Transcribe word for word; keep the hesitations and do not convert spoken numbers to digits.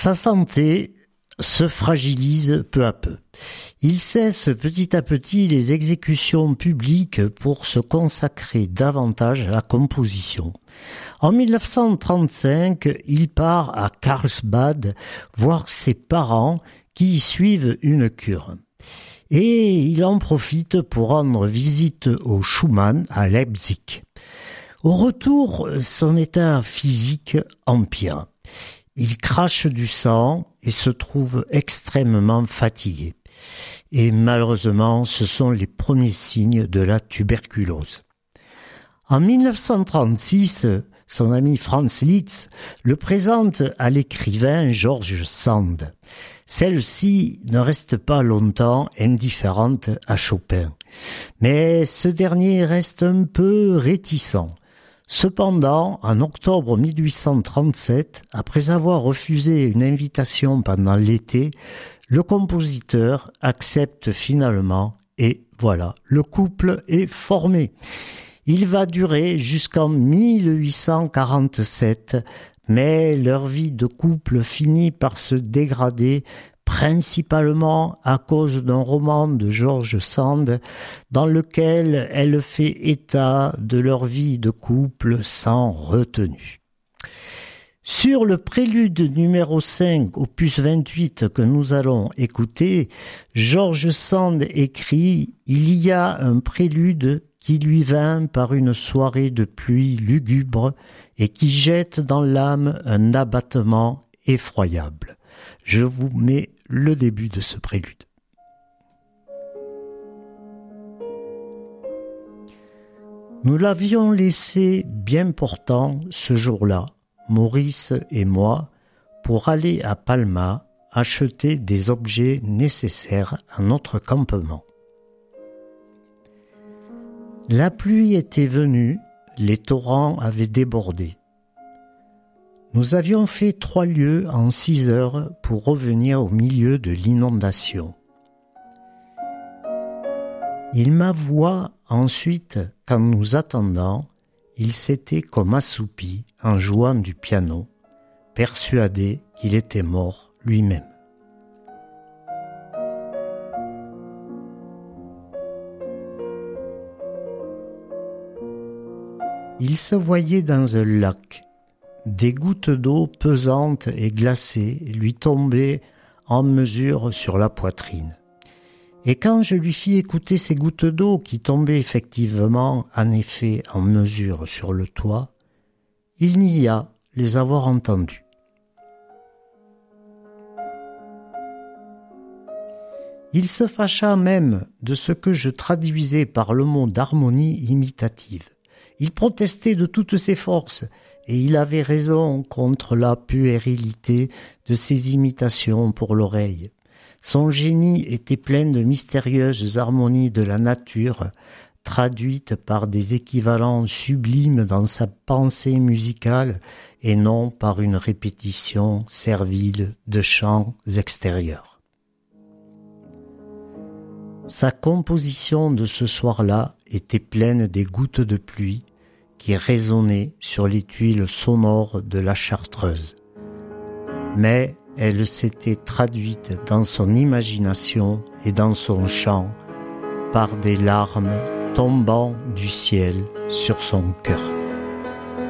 Sa santé se fragilise peu à peu. Il cesse petit à petit les exécutions publiques pour se consacrer davantage à la composition. En mille neuf cent trente-cinq, il part à Karlsbad voir ses parents qui y suivent une cure. Et il en profite pour rendre visite au Schumann à Leipzig. Au retour, son état physique empire. Il crache du sang et se trouve extrêmement fatigué. Et malheureusement, ce sont les premiers signes de la tuberculose. En mille neuf cent trente-six, son ami Franz Liszt le présente à l'écrivain George Sand. Celle-ci ne reste pas longtemps indifférente à Chopin, mais ce dernier reste un peu réticent. Cependant, en octobre mille huit cent trente-sept, après avoir refusé une invitation pendant l'été, le compositeur accepte finalement et voilà, le couple est formé. Il va durer jusqu'en mille huit cent quarante-sept, mais leur vie de couple finit par se dégrader principalement à cause d'un roman de George Sand dans lequel elle fait état de leur vie de couple sans retenue. Sur le prélude numéro cinq, opus vingt-huit, que nous allons écouter, George Sand écrit « Il y a un prélude qui lui vint par une soirée de pluie lugubre et qui jette dans l'âme un abattement effroyable. » Je vous mets le début de ce prélude. Nous l'avions laissé bien portant ce jour-là, Maurice et moi, pour aller à Palma acheter des objets nécessaires à notre campement. La pluie était venue, les torrents avaient débordé. Nous avions fait trois lieues en six heures pour revenir au milieu de l'inondation. Il m'avoua ensuite qu'en nous attendant, il s'était comme assoupi en jouant du piano, persuadé qu'il était mort lui-même. Il se voyait dans un lac. Des gouttes d'eau pesantes et glacées lui tombaient en mesure sur la poitrine. Et quand je lui fis écouter ces gouttes d'eau qui tombaient effectivement, en effet, en mesure sur le toit, il nia les avoir entendues. Il se fâcha même de ce que je traduisais par le mot d'harmonie imitative. Il protestait de toutes ses forces, et il avait raison contre la puérilité de ses imitations pour l'oreille. Son génie était plein de mystérieuses harmonies de la nature, traduites par des équivalents sublimes dans sa pensée musicale et non par une répétition servile de chants extérieurs. Sa composition de ce soir-là était pleine des gouttes de pluie qui résonnait sur les tuiles sonores de la Chartreuse. Mais elle s'était traduite dans son imagination et dans son chant par des larmes tombant du ciel sur son cœur.